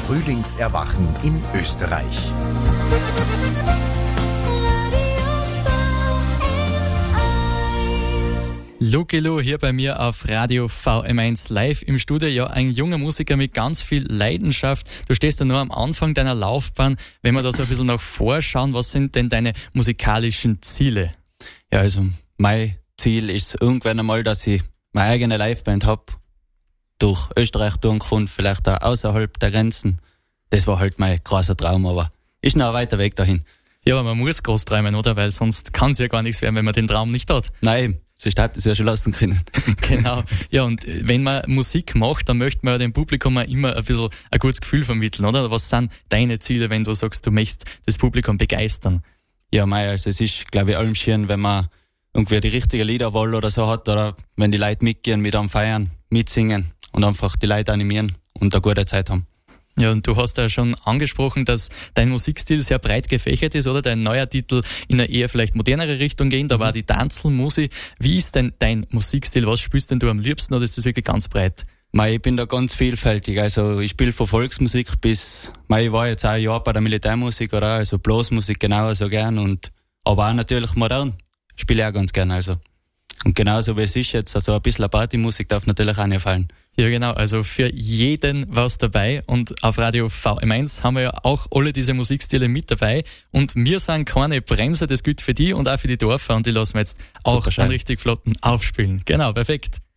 Frühlingserwachen in Österreich. Lucky Lou hier bei mir auf Radio VM1 live im Studio. Ja, ein junger Musiker mit ganz viel Leidenschaft. Du stehst ja nur am Anfang deiner Laufbahn. Wenn wir da so ein bisschen nach vorschauen, was sind denn deine musikalischen Ziele? Ja, also mein Ziel ist irgendwann einmal, dass ich meine eigene Liveband habe. Durch Österreich durchgefunden, vielleicht auch außerhalb der Grenzen. Das war halt mein großer Traum, aber ist noch ein weiter Weg dahin. Ja, aber man muss groß träumen, oder? Weil sonst kann es ja gar nichts werden, wenn man den Traum nicht hat. Nein, sonst hätte es ja schon lassen können. Genau. Ja, und wenn man Musik macht, dann möchte man dem Publikum auch immer ein bisschen ein gutes Gefühl vermitteln, oder? Was sind deine Ziele, wenn du sagst, du möchtest das Publikum begeistern? Ja, also es ist, glaube ich, allem schön, wenn man irgendwie die richtige Liederwahl oder so hat, oder wenn die Leute mitgehen, mit am Feiern, mitsingen und einfach die Leute animieren und eine gute Zeit haben. Ja, und du hast ja schon angesprochen, dass dein Musikstil sehr breit gefächert ist, oder? Dein neuer Titel in eine eher vielleicht modernere Richtung gehen, da war die Tanzelmusik. Wie ist denn dein Musikstil? Was spielst denn du am liebsten, oder ist das wirklich ganz breit? Ich bin da ganz vielfältig, also ich spiele von Volksmusik bis, ich war jetzt auch ein Jahr bei der Militärmusik, oder? Also Blasmusik genauso gern, aber auch natürlich modern spiele ich auch ganz gern, also. Und genauso wie es ist jetzt, also ein bisschen Partymusik darf natürlich auch nicht fallen. Ja, genau, also für jeden was dabei, und auf Radio VM1 haben wir ja auch alle diese Musikstile mit dabei, und wir sind keine Bremse, das gilt für die und auch für die Dörfer, und die lassen wir jetzt auch einen richtig flotten aufspielen. Genau, perfekt.